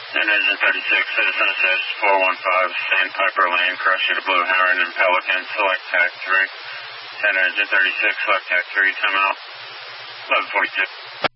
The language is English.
10 engine 36, citizen assist, 415, Sandpiper Lane, Crusher to Blue Heron and Pelican, select TAC 3. 10 engine 36, select TAC 3, timeout. 11:42.